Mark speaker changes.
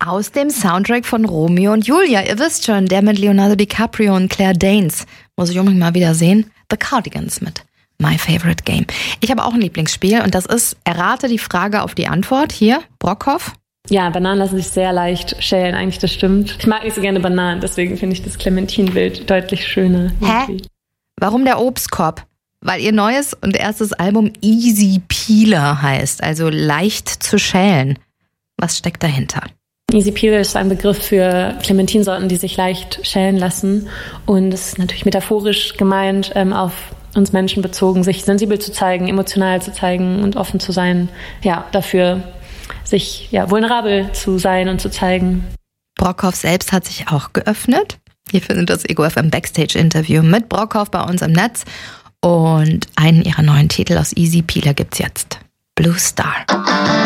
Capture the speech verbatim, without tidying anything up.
Speaker 1: aus dem Soundtrack von Romeo und Julia. Ihr wisst schon, der mit Leonardo DiCaprio und Claire Danes. Muss ich unbedingt mal wieder sehen. The Cardigans mit My Favorite Game. Ich habe auch ein Lieblingsspiel und das ist, errate die Frage auf die Antwort. Hier, Brockhoff.
Speaker 2: Ja, Bananen lassen sich sehr leicht schälen, eigentlich, das stimmt. Ich mag nicht so gerne Bananen, deswegen finde ich das Clementinbild deutlich schöner.
Speaker 1: Hä? Warum der Obstkorb? Weil ihr neues und erstes Album Easy Peeler heißt, also leicht zu schälen. Was steckt dahinter?
Speaker 2: Easy Peeler ist ein Begriff für Clementinsorten, die sich leicht schälen lassen. Und es ist natürlich metaphorisch gemeint, ähm, auf uns Menschen bezogen, sich sensibel zu zeigen, emotional zu zeigen und offen zu sein. Ja, dafür sich ja vulnerabel zu sein und zu zeigen.
Speaker 1: Brockhoff selbst hat sich auch geöffnet. Ihr findet das Ego F M Backstage-Interview mit Brockhoff bei uns im Netz. Und einen ihrer neuen Titel aus Easy Peeler gibt's jetzt. Blue Star.